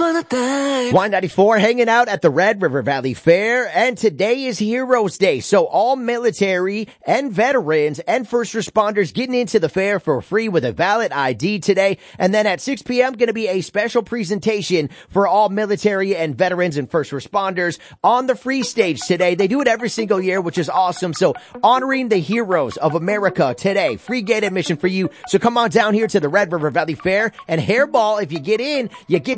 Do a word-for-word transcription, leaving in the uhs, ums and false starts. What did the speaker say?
for the thing. Y ninety-four hanging out at the Red River Valley Fair, and today is Heroes Day, so all military and veterans and first responders getting into the fair for free with a valid I D today. And then at six p.m. going to be a special presentation for all military and veterans and first responders on the free stage today. They do it every single year, which is awesome. So honoring the heroes of America today, free gate admission for you. So come on down here to the Red River Valley Fair, and hairball, if you get in, you get